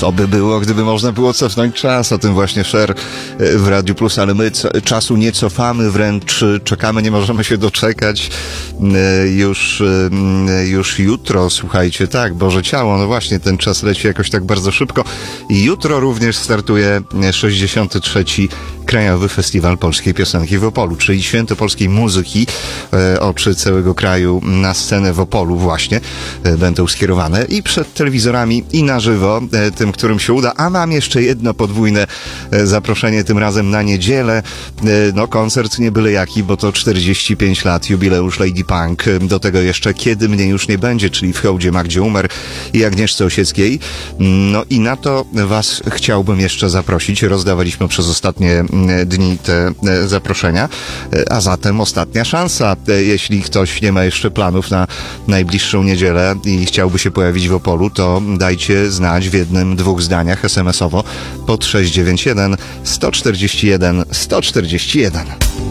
Co by było, gdyby można było cofnąć czas? O tym właśnie Cher w Radiu Plus, ale my czasu nie cofamy, wręcz czekamy, nie możemy się doczekać. Już jutro, słuchajcie, tak, Boże Ciało, no właśnie, ten czas leci jakoś tak bardzo szybko. I jutro również startuje 63. Krajowy Festiwal Polskiej Piosenki w Opolu, czyli święto polskiej muzyki. Oczy całego kraju na scenę w Opolu właśnie będą skierowane i przed telewizorami, i na żywo, tym, którym się uda. A mam jeszcze jedno podwójne zaproszenie, tym razem na niedzielę. No, koncert nie byle jaki, bo to 45 lat, jubileusz Lady Punk. Do tego jeszcze Kiedy mnie już nie będzie, czyli w hołdzie Magdzie Umer i Agnieszce Osieckiej. No i na to was chciałbym jeszcze zaprosić. Rozdawaliśmy przez ostatnie dni te zaproszenia, a zatem ostatnia szansa. Jeśli ktoś nie ma jeszcze planów na najbliższą niedzielę i chciałby się pojawić w Opolu, to dajcie znać w jednym, dwóch zdaniach SMS-owo pod 691 141 141.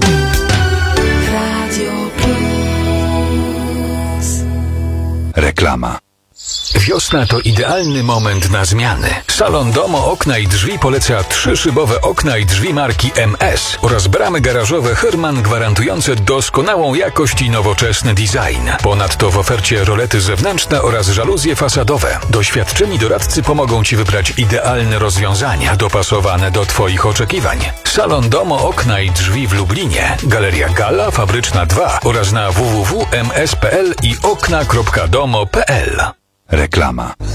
Reklama. Wiosna to idealny moment na zmiany. Salon Domo Okna i Drzwi poleca 3-szybowe okna i drzwi marki MS oraz bramy garażowe Herman gwarantujące doskonałą jakość i nowoczesny design. Ponadto w ofercie rolety zewnętrzne oraz żaluzje fasadowe. Doświadczeni doradcy pomogą Ci wybrać idealne rozwiązania dopasowane do Twoich oczekiwań. Salon Domo Okna i Drzwi w Lublinie, Galeria Gala, Fabryczna 2 oraz na www.ms.pl i okna.domo.pl. Reklama.